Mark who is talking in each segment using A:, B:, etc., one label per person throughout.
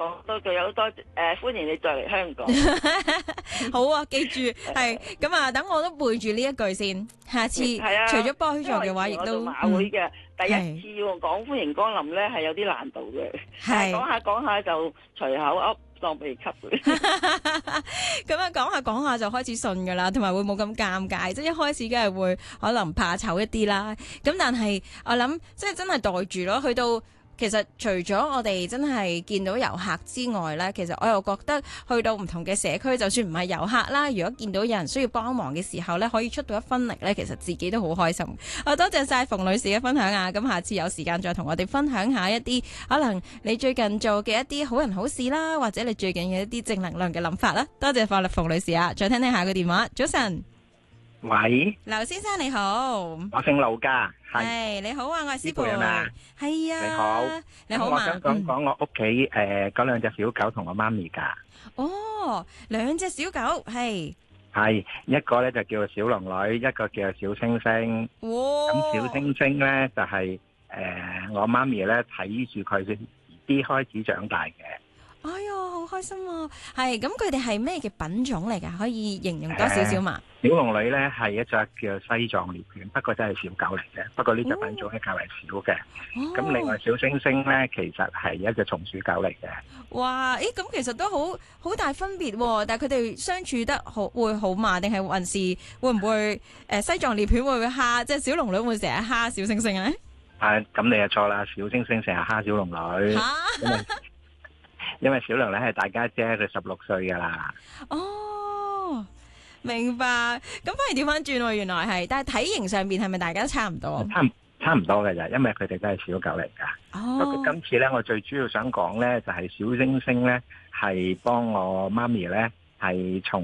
A: 講多句，好多歡迎你再嚟香港。
B: 好啊，記住係咁啊，等我都背住呢一句先。下次
A: 係啊，
B: 除咗幫助嘅話，亦
A: 因為以前我做
B: 都
A: 馬會嘅，第一次要講歡迎光臨咧，係有啲難度嘅。但係講下講下就隨口噏當秘笈嘅。
B: 咁啊，講下講下就開始信噶啦，同埋會冇咁尷尬。即係一開始梗係會可能怕醜一啲啦。咁但係我諗，即係真係袋住咯，去到。其實除咗我哋真係見到遊客之外呢，其實我又覺得去到唔同嘅社區，就算唔係遊客啦，如果見到有人需要幫忙嘅時候呢，可以出到一分力呢，其實自己都好開心。多謝晒馮女士嘅分享啊！咁下次有時間再同我哋分享下一啲可能你最近做嘅一啲好人好事啦，或者你最近嘅一啲正能量嘅諗法啦。多謝馮女士啊！再聽聽下個電話。早晨，
C: 喂，
B: 劉先生你好，
C: 我姓劉噶，
B: 係你好啊，我係師傅，
C: 係嘛？
B: 係啊，
C: 你好，
B: 你好嘛？
C: 我想講講我屋企嗰兩隻小狗同我媽咪噶。
B: 哦，兩隻小狗係
C: 一個咧就叫做小龍女，一個叫做小星星。咁小星星咧就係我媽咪咧睇住佢啲開始長大嘅。
B: 哎喲，好開心啊！係咁，佢哋係咩嘅品種嚟㗎？可以形容多少少嘛？
C: 小龍女咧係一隻叫西藏獵犬，不過真係小狗嚟嘅。不過呢隻品種咧較為少嘅。咁另外小星星咧，其實係一隻松鼠狗嚟嘅。
B: 哇！咁其實都好大分別喎。但係佢哋相處得會好嘛？定係還是會唔會西藏獵犬會唔會蝦？即係小龍女會成日蝦小星星咧？
C: 咁你就錯啦！小星星成日蝦小龍女。因為小龍女係大家姐，佢16歲噶啦。
B: 哦，明白。咁反而調翻轉喎，原來係，但係體型上邊係咪大家都差唔多？
C: 差唔多嘅咋，因為佢哋都係小狗嚟噶。
B: 哦。
C: 今次咧，我最主要想講咧，就係小星星咧，係幫我媽咪咧，係從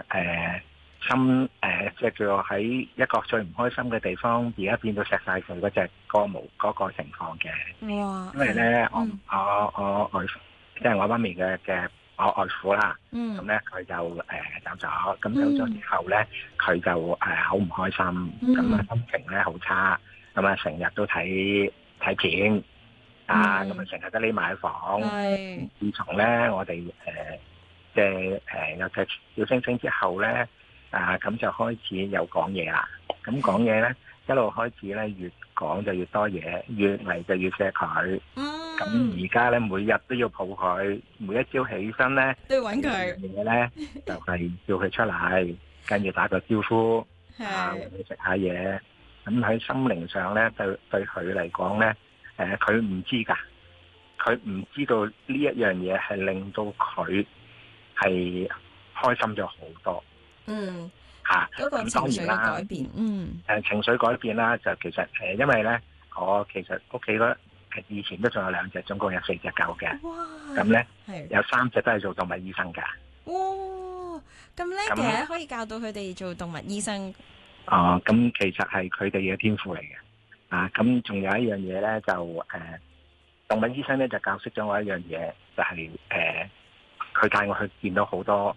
C: 即係叫做喺一個最唔開心嘅地方，而家變到錫晒佢嗰隻歌毛嗰個情況嘅。
B: 哇！
C: 因為咧，我即係我媽咪嘅我外父啦，咁咧佢就走咗，咁走咗之後咧，佢就好唔開心，咁啊心情咧好差，咁啊成日都睇片，咁啊成日都匿埋喺房。自從咧我哋即係有隻小星星之後咧，咁就開始有講嘢啦。咁講嘢咧一路開始咧越講就越多嘢，越嚟就越錫佢。咁而家咧，每日都要抱佢，每一朝起身咧
B: 都要揾佢
C: 嘢咧，就係叫佢出嚟，跟住打個招呼，餵佢食下嘢。咁喺心靈上咧，對佢嚟講咧，佢唔知㗎，佢唔知道呢一樣嘢係令到佢係開心咗好多。
B: 嗰個情緒嘅改變。
C: 情緒改變啦，就其實因為咧，我其實屋企以前都仲有2隻，總共有4隻狗嘅。咁咧有3隻都係做動物醫生㗎。
B: 哇！咁叻嘅，可以教到佢哋做動物醫生。
C: 咁其實係佢哋嘅天賦嚟嘅。咁仲有一樣嘢咧，就動物醫生咧就教識咗我一樣嘢，就係佢帶我去見到好多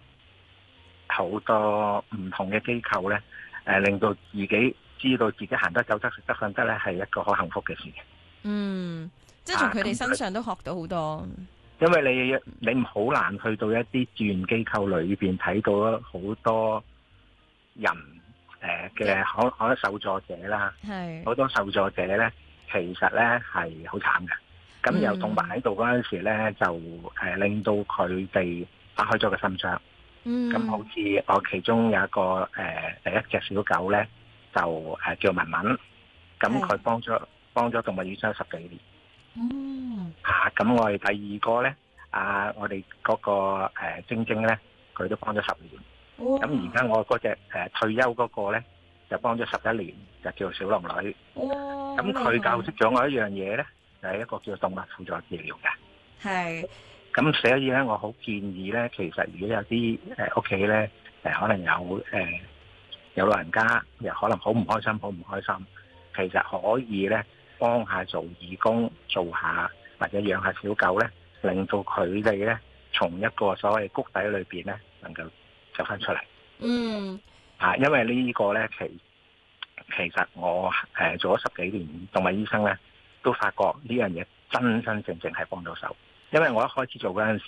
C: 唔同嘅機構咧，令到自己知道自己行得走得食得瞓得咧，係一個好幸福嘅事。
B: 即係從佢哋身上都學到好多。
C: 因為你唔好難去到一啲志願機構裏邊睇到好多人嘅可能受助者啦，好多受助者咧，其實咧係好慘嘅。咁有動物喺度嗰陣時咧，就令到佢哋打開咗個心窗。咁好似我其中有一個第一隻小狗咧，就叫文文，咁佢幫咗動物醫生10幾年。咁我哋第二個咧，我哋嗰個晶晶咧，佢都幫咗10年。咁而家我嗰隻退休嗰個咧，就幫咗11年，就叫做小龍女。咁佢教識咗我一樣嘢咧，就係一個叫動物輔助治療嘅。咁所以咧，我好建議咧，其實如果有啲屋企咧，可能有老人家，又可能好唔開心，其實可以咧幫下做義工，做下或者養下小狗咧，令到佢哋咧從一個所謂谷底裏邊咧，能夠走翻出嚟。因為呢個咧，其實我做咗10幾年動物醫生咧，都發覺呢樣嘢真正係幫到手。因為我一開始做嗰陣時